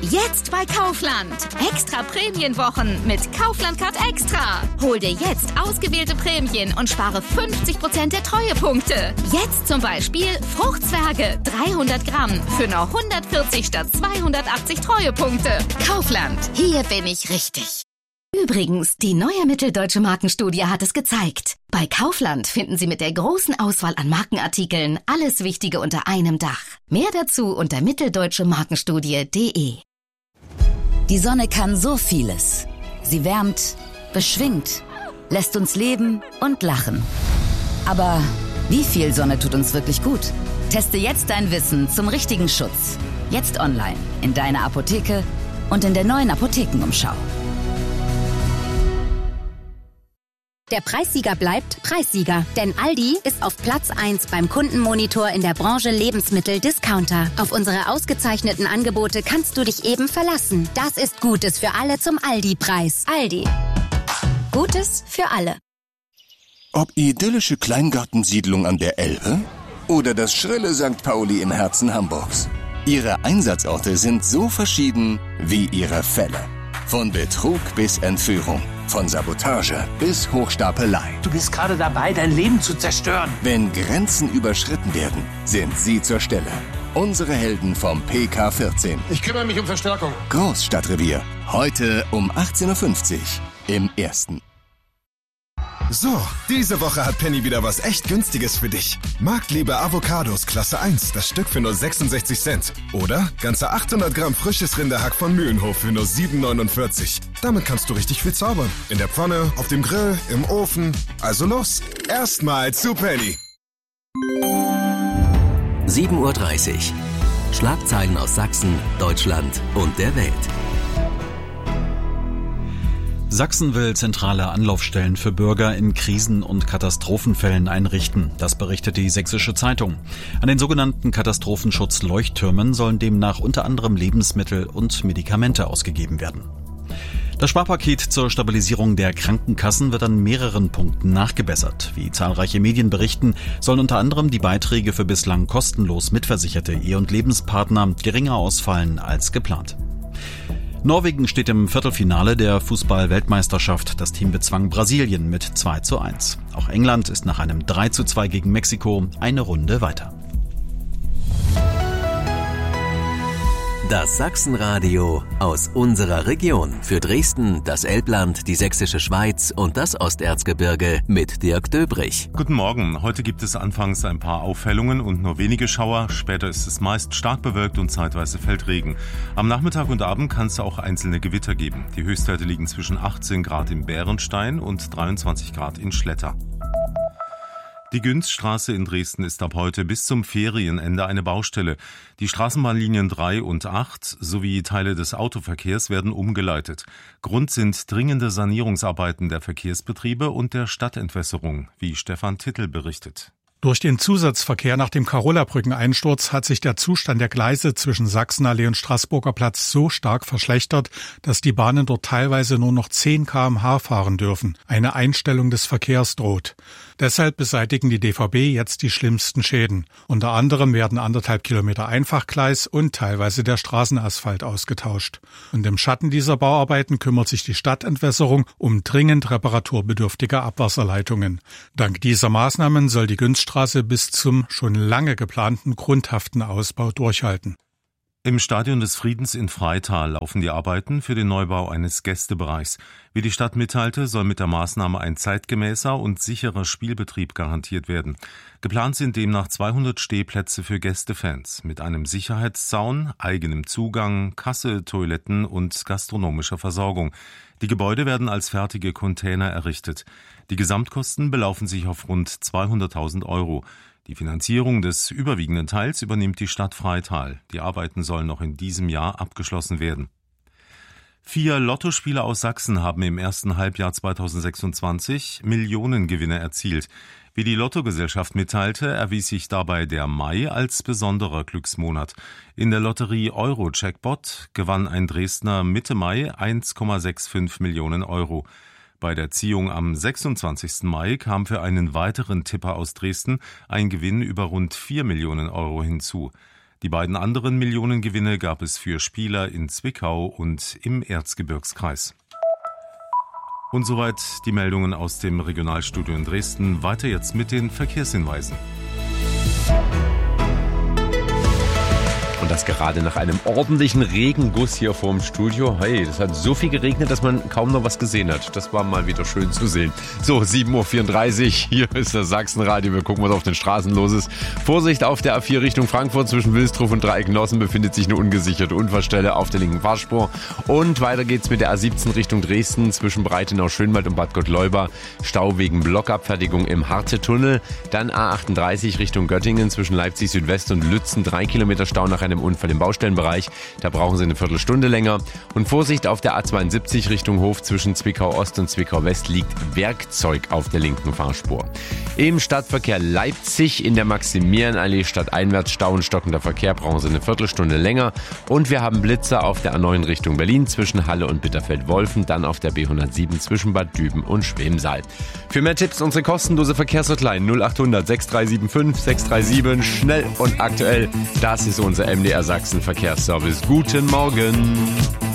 Jetzt bei Kaufland. Extra Prämienwochen mit Kaufland Card Extra. Hol dir jetzt ausgewählte Prämien und spare 50% der Treuepunkte. Jetzt zum Beispiel Fruchtzwerge 300 Gramm für nur 140 statt 280 Treuepunkte. Kaufland, hier bin ich richtig. Übrigens, die neue Mitteldeutsche Markenstudie hat es gezeigt. Bei Kaufland finden Sie mit der großen Auswahl an Markenartikeln alles Wichtige unter einem Dach. Mehr dazu unter mitteldeutsche-markenstudie.de. Die Sonne kann so vieles. Sie wärmt, beschwingt, lässt uns leben und lachen. Aber wie viel Sonne tut uns wirklich gut? Teste jetzt dein Wissen zum richtigen Schutz. Jetzt online, in deiner Apotheke und in der neuen Apothekenumschau. Der Preissieger bleibt Preissieger, denn Aldi ist auf Platz 1 beim Kundenmonitor in der Branche Lebensmittel-Discounter. Auf unsere ausgezeichneten Angebote kannst du dich eben verlassen. Das ist Gutes für alle zum Aldi-Preis. Aldi. Gutes für alle. Ob idyllische Kleingartensiedlung an der Elbe oder das schrille St. Pauli im Herzen Hamburgs. Ihre Einsatzorte sind so verschieden wie ihre Fälle. Von Betrug bis Entführung. Von Sabotage bis Hochstapelei. Du bist gerade dabei, dein Leben zu zerstören. Wenn Grenzen überschritten werden, sind Sie zur Stelle. Unsere Helden vom PK14. Ich kümmere mich um Verstärkung. Großstadtrevier. Heute um 18.50 Uhr im Ersten. So, diese Woche hat Penny wieder was echt Günstiges für dich. Marktliebe Avocados Klasse 1, das Stück für nur 66 Cent. Oder ganze 800 Gramm frisches Rinderhack von Mühlenhof für nur 7,49. Damit kannst du richtig viel zaubern. In der Pfanne, auf dem Grill, im Ofen. Also los, erstmal zu Penny. 7:30 Uhr. Schlagzeilen aus Sachsen, Deutschland und der Welt. Sachsen will zentrale Anlaufstellen für Bürger in Krisen- und Katastrophenfällen einrichten. Das berichtet die Sächsische Zeitung. An den sogenannten Katastrophenschutz-Leuchttürmen sollen demnach unter anderem Lebensmittel und Medikamente ausgegeben werden. Das Sparpaket zur Stabilisierung der Krankenkassen wird an mehreren Punkten nachgebessert. Wie zahlreiche Medien berichten, sollen unter anderem die Beiträge für bislang kostenlos mitversicherte Ehe- und Lebenspartner geringer ausfallen als geplant. Norwegen steht im Viertelfinale der Fußball-Weltmeisterschaft. Das Team bezwang Brasilien mit 2:1. Auch England ist nach einem 3:2 gegen Mexiko eine Runde weiter. Das Sachsenradio aus unserer Region. Für Dresden, das Elbland, die Sächsische Schweiz und das Osterzgebirge mit Dirk Döbrich. Guten Morgen. Heute gibt es anfangs ein paar Aufhellungen und nur wenige Schauer. Später ist es meist stark bewölkt und zeitweise fällt Regen. Am Nachmittag und Abend kann es auch einzelne Gewitter geben. Die Höchstwerte liegen zwischen 18 Grad in Bärenstein und 23 Grad in Schletter. Die Günzstraße in Dresden ist ab heute bis zum Ferienende eine Baustelle. Die Straßenbahnlinien 3 und 8 sowie Teile des Autoverkehrs werden umgeleitet. Grund sind dringende Sanierungsarbeiten der Verkehrsbetriebe und der Stadtentwässerung, wie Stefan Tittel berichtet. Durch den Zusatzverkehr nach dem Karola-Brückeneinsturz hat sich der Zustand der Gleise zwischen Sachsenallee und Straßburger Platz so stark verschlechtert, dass die Bahnen dort teilweise nur noch 10 km/h fahren dürfen. Eine Einstellung des Verkehrs droht. Deshalb beseitigen die DVB jetzt die schlimmsten Schäden. Unter anderem werden 1,5 Kilometer Einfachgleis und teilweise der Straßenasphalt ausgetauscht. Und im Schatten dieser Bauarbeiten kümmert sich die Stadtentwässerung um dringend reparaturbedürftige Abwasserleitungen. Dank dieser Maßnahmen soll die Günzstraße bis zum schon lange geplanten grundhaften Ausbau durchhalten. Im Stadion des Friedens in Freital laufen die Arbeiten für den Neubau eines Gästebereichs. Wie die Stadt mitteilte, soll mit der Maßnahme ein zeitgemäßer und sicherer Spielbetrieb garantiert werden. Geplant sind demnach 200 Stehplätze für Gästefans mit einem Sicherheitszaun, eigenem Zugang, Kasse, Toiletten und gastronomischer Versorgung. Die Gebäude werden als fertige Container errichtet. Die Gesamtkosten belaufen sich auf rund 200.000 €. Die Finanzierung des überwiegenden Teils übernimmt die Stadt Freital. Die Arbeiten sollen noch in diesem Jahr abgeschlossen werden. 4 Lottospieler aus Sachsen haben im ersten Halbjahr 2026 Millionengewinne erzielt. Wie die Lottogesellschaft mitteilte, erwies sich dabei der Mai als besonderer Glücksmonat. In der Lotterie Euro-Jackpot gewann ein Dresdner Mitte Mai 1,65 Millionen €. Bei der Ziehung am 26. Mai kam für einen weiteren Tipper aus Dresden ein Gewinn über rund 4 Millionen € hinzu. Die beiden anderen Millionengewinne gab es für Spieler in Zwickau und im Erzgebirgskreis. Und soweit die Meldungen aus dem Regionalstudio in Dresden. Weiter jetzt mit den Verkehrshinweisen. Und das gerade nach einem ordentlichen Regenguss hier vorm Studio. Hey, das hat so viel geregnet, dass man kaum noch was gesehen hat. Das war mal wieder schön zu sehen. So, 7.34 Uhr, hier ist das Sachsenradio. Wir gucken, was auf den Straßen los ist. Vorsicht auf der A4 Richtung Frankfurt zwischen Wilsdruf und Dreiecknossen befindet sich eine ungesicherte Unfallstelle auf der linken Fahrspur. Und weiter geht's mit der A17 Richtung Dresden zwischen Breitenau-Schönwald und Bad Gottleuba. Stau wegen Blockabfertigung im Harte-Tunnel. Dann A38 Richtung Göttingen zwischen Leipzig Südwest und Lützen. 3 Kilometer Stau nach einem Unfall im Baustellenbereich. Da brauchen Sie eine Viertelstunde länger. Und Vorsicht auf der A72 Richtung Hof zwischen Zwickau Ost und Zwickau West liegt Werkzeug auf der linken Fahrspur. Im Stadtverkehr Leipzig in der Maximilianallee stadteinwärts Stau und stockender Verkehr, brauchen Sie eine Viertelstunde länger. Und wir haben Blitzer auf der A9 Richtung Berlin zwischen Halle und Bitterfeld-Wolfen, dann auf der B107 zwischen Bad Düben und Schwemsal. Für mehr Tipps unsere kostenlose Verkehrshotline 0800 6375 637. Schnell und aktuell. Das ist unser MDR Sachsen Verkehrsservice. Guten Morgen.